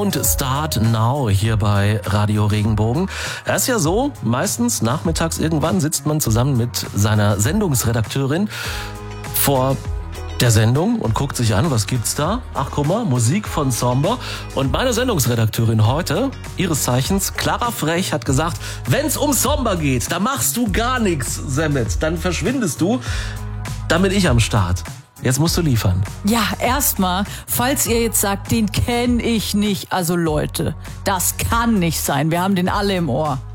Don't Start Now hier bei Radio Regenbogen. Es ist ja so, meistens nachmittags irgendwann sitzt man zusammen mit seiner Sendungsredakteurin vor der Sendung und guckt sich an, was gibt's da? Ach, guck mal, Musik von Somber. Und meine Sendungsredakteurin heute, ihres Zeichens, Clara Frech, hat gesagt, wenn's um Somber geht, da machst du gar nichts, Semmet. Dann verschwindest du. Dann bin ich am Start. Jetzt musst du liefern. Ja, erstmal, falls ihr jetzt sagt, den kenne ich nicht. Also Leute, das kann nicht sein. Wir haben den alle im Ohr.